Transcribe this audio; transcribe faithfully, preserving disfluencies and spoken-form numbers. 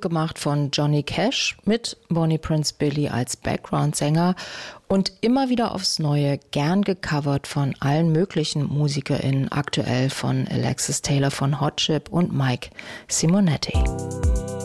gemacht von Johnny Cash mit Bonnie Prince Billy als Background-Sänger und immer wieder aufs Neue gern gecovert von allen möglichen MusikerInnen, aktuell von Alexis Taylor von Hot Chip und Mike Simonetti.